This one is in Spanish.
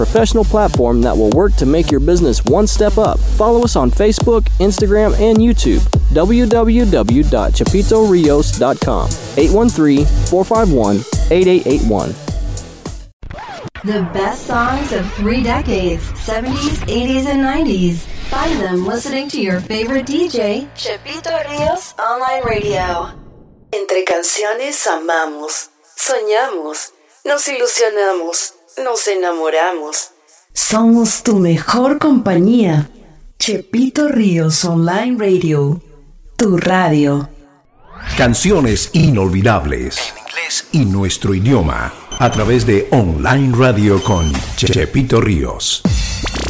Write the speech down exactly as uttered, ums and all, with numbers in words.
professional platform that will work to make your business one step up. Follow us on Facebook, Instagram, and YouTube. w w w dot chapito rios dot com. eight one three, four five one, eight eight eight one. The best songs of three decades, seventies, eighties, and nineties. Find them listening to your favorite D J, Chapito Rios Online Radio. Entre canciones amamos, soñamos, nos ilusionamos, nos enamoramos. Somos tu mejor compañía. Chapito Rios Online Radio, tu radio. Canciones inolvidables en inglés y nuestro idioma a través de Online Radio con Chapito Rios.